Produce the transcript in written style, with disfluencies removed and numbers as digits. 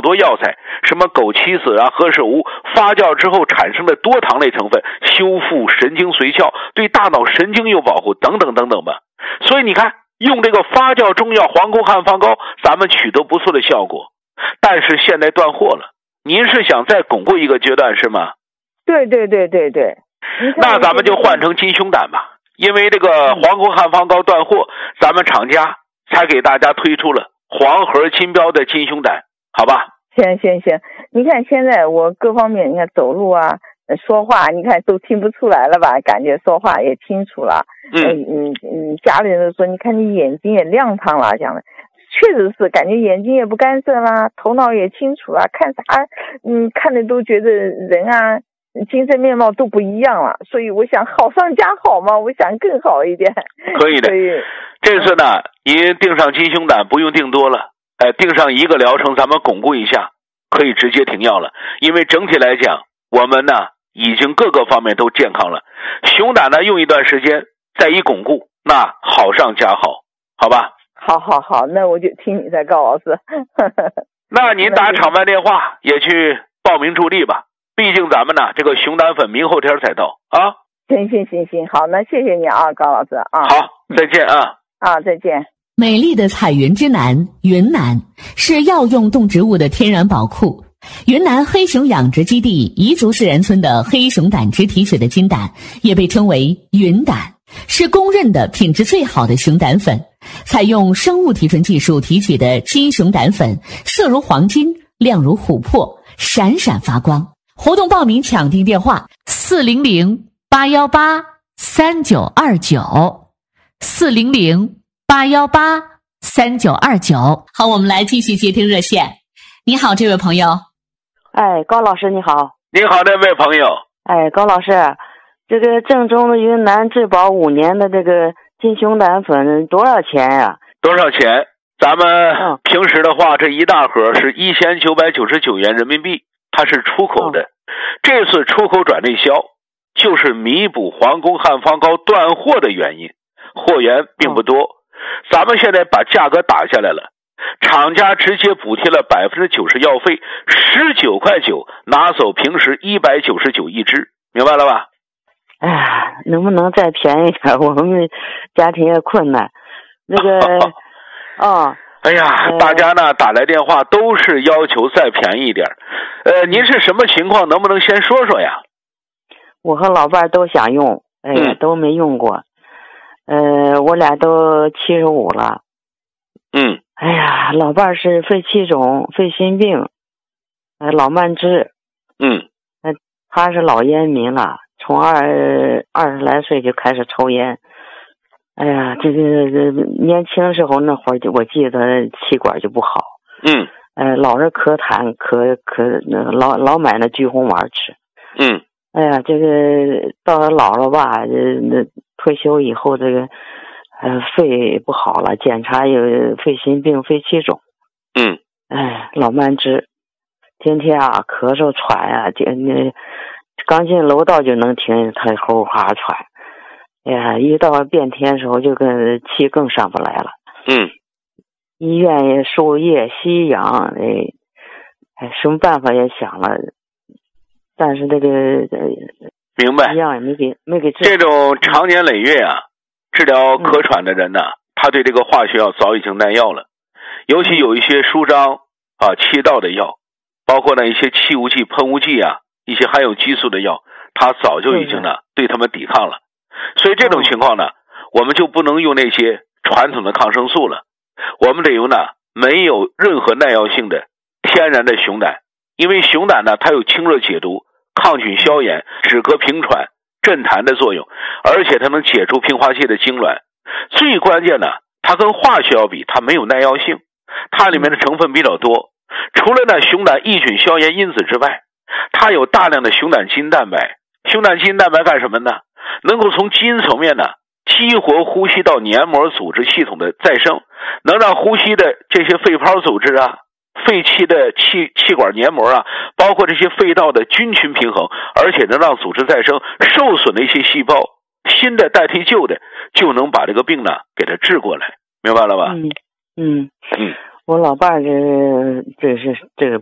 多药材，什么枸杞子啊、何首乌，发酵之后产生的多糖类成分，修复神经髓鞘，对大脑神经有保护，等等等等吧。所以你看，用这个发酵中药黄宫汉方膏，咱们取得不错的效果。但是现在断货了，您是想再巩固一个阶段是吗？ 对。 那咱们就换成金熊胆吧，因为这个黄宫汉方膏断货，咱们厂家才给大家推出了黄盒金标的金熊胆，好吧？ 行，你看现在我各方面，你看走路啊、说话，你看都听不出来了吧？感觉说话也清楚了。家里人都说，你看你眼睛也亮堂了，这样的，确实是感觉眼睛也不干涩啦，头脑也清楚了，看啥，看的都觉得人啊。精神面貌都不一样了，所以我想好上加好嘛，我想更好一点。 可以的，这次呢，您订上金熊胆不用订多了，订上一个疗程，咱们巩固一下，可以直接停药了。因为整体来讲，我们呢已经各个方面都健康了。熊胆呢用一段时间再一巩固，那好上加好，好吧？ 好，那我就听你的，高老师。 那您打厂办电话也去报名助力吧。毕竟咱们呢，这个熊胆粉明后天才到啊。 行，好，那谢谢你啊，高老师啊。 好，再见啊。 再见。 美丽的彩云之南云南是药用动植物的天然宝库。云南黑熊养殖基地彝族自然村的黑熊胆汁提取的金胆，也被称为云胆，是公认的品质最好的熊胆粉。采用生物提纯技术提取的金熊胆粉，色如黄金，亮如琥珀，闪闪发光。活动报名抢订电话400-818-3929，400-818-3929。好，我们来继续接听热线。你好，这位朋友。 高老师你好。 你好，这位朋友。 高老师，这个正宗的云南质保5年的这个金熊胆粉多少钱呀？ 多少钱？咱们平时的话，这一大盒是1999元人民币，它是出口的。这次出口转内销，就是弥补黄宫汉方膏断货的原因，货源并不多。咱们现在把价格打下来了，厂家直接补贴了90%药费，19.9块，拿走平时199一支，明白了吧？ 能不能再便宜点？我们家庭也困难。那个大家呢打来电话都是要求再便宜一点。您是什么情况？能不能先说说呀？ 我和老伴都想用，都没用过。我俩都75了。老伴是肺气肿、肺心病，老慢支。他是老烟民了，从20来岁就开始抽烟。这个年轻时候那会儿，我记得气管就不好。老是咳痰，老买那菊红丸吃。这个到了老了吧，那退休以后，这个肺不好了，检查有肺心病、肺气肿。老慢支，天天咳嗽喘刚进楼道就能听他呼哈喘。一到变天的时候就跟气更上不来了。医院也输液吸氧，什么办法也想了，但是这个明白， 一样也没给治。 这种长年累月治疗咳喘的人呢，他对这个化学药早已经耐药了，尤其有一些舒张气道的药，包括一些气雾剂、喷雾剂一些含有激素的药，他早就已经对他们抵抗了。所以这种情况呢，我们就不能用那些传统的抗生素了，我们得用没有任何耐药性的天然的熊胆。因为熊胆呢，它有清热解毒、抗菌消炎、止咳平喘、镇痰的作用，而且它能解除平滑肌的痉挛。最关键的，它跟化学药比，它没有耐药性，它里面的成分比较多。除了熊胆抑菌消炎因子之外，它有大量的熊胆基因蛋白。熊胆基因蛋白干什么呢？能够从基因层面激活呼吸道黏膜组织系统的再生，能让呼吸的这些肺泡组织肺气的气管黏膜包括这些肺道的菌群平衡，而且能让组织再生，受损的一些细胞新的代替旧的，就能把这个病给它治过来，明白了吧？ 我老伴这个